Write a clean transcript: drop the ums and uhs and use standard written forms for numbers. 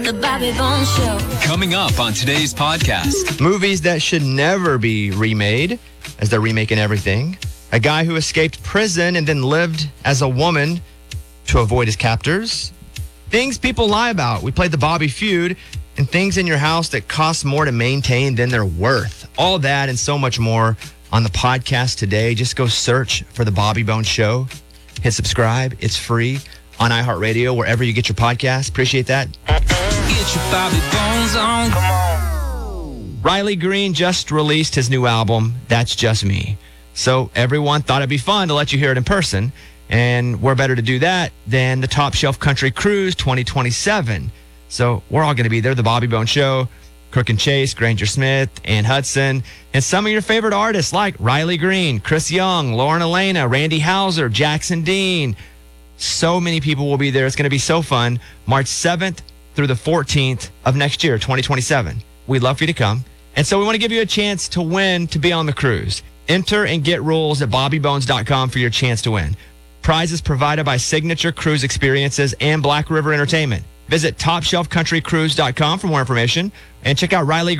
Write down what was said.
The Bobby Bones Show. Coming up on today's podcast. Movies that should never be remade, as they're remaking everything. A guy who escaped prison and then lived as a woman to avoid his captors. Things people lie about. We played the Bobby Feud. And things in your house that cost more to maintain than they're worth. All that and so much more on the podcast today. Just go search for The Bobby Bones Show. Hit subscribe. It's free on iHeartRadio, wherever you get your podcast. Appreciate that. Get your Bobby Bones on. Come on. Riley Green just released his new album, That's Just Me. So everyone thought it'd be fun to let you hear it in person. And we're better to do that than the Top Shelf Country Cruise 2027. So we're all going to be there. The Bobby Bones Show, Kirk and Chase, Granger Smith, Ann Hudson, and some of your favorite artists like Riley Green, Chris Young, Lauren Elena, Randy Houser, Jackson Dean. So many people will be there. It's going to be so fun. March 7th through the 14th of next year, 2027. We'd love for you to come. And so we want to give you a chance to win to be on the cruise. Enter and get rules at bobbybones.com for your chance to win. Prizes provided by Signature Cruise Experiences and Black River Entertainment. Visit TopShelfCountryCruise.com for more information and check out Riley